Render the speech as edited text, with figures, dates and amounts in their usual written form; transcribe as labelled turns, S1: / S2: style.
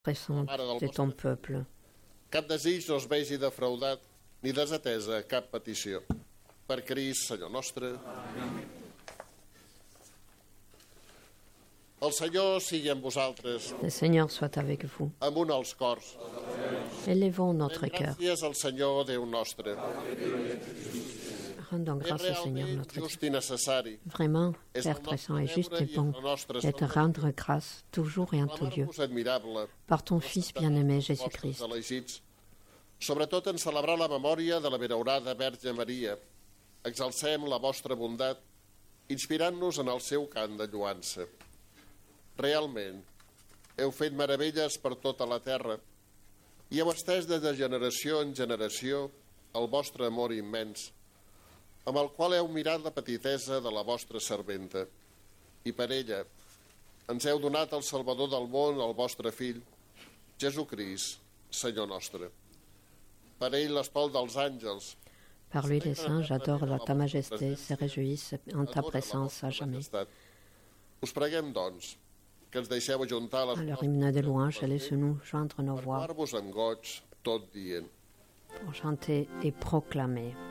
S1: pressante de ton peuple.
S2: Cap desig no es vegi defraudat ni desatesa cap petició. Per Crist, Senyor nostre. El Senyor sigui amb vosaltres.
S1: Le Seigneur soit avec vous.
S2: Amunt els cors.
S1: Élevons notre cœur.
S2: Gràcies al Senyor Déu nostre.
S1: Rendons grâce au Seigneur notre Dieu.
S2: Just i necessari.
S1: Vraiment, Père très saint et juste et bon, de te rendre grâce toujours et en tout lieu,
S2: Admirable.
S1: par ton Fils bien-aimé Jésus-Christ,
S2: Elegits, sobretot en celebrar la memòria de la benaurada Verge Maria. Exalcem la vostra bondat, inspirant-nos en el seu cant de lluança. Realment, heu fet meravelles per tota la terra i heu estès des de generació en generació el vostre amor immens, amb el qual heu mirat la petitesa de la vostra serventa. I per ella ens heu donat el Salvador del món, el vostre Fill, Jesucrist, Senyor nostre. Per ell l'espol dels àngels.
S1: Par lui les singes adorent ta majesté, se réjouissent en ta présence à jamais.
S2: Us preguem, doncs, que ens deixeu ajuntar les
S1: À leur hymne de louange, laissez-nous joindre nos voix
S2: vos amb goig tot dient.
S1: pour chanter et proclamer.